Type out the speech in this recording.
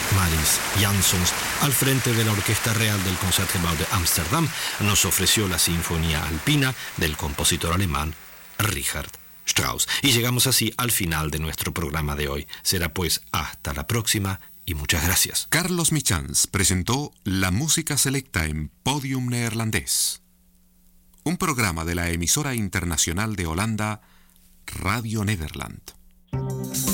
Maris Jansons, al frente de la Orquesta Real del Concertgebouw de Ámsterdam, nos ofreció la Sinfonía Alpina del compositor alemán Richard Strauss. Y llegamos así al final de nuestro programa de hoy. Será pues hasta la próxima y muchas gracias. Carlos Michans presentó la música selecta en Podium Neerlandés, un programa de la emisora internacional de Holanda, Radio Nederland.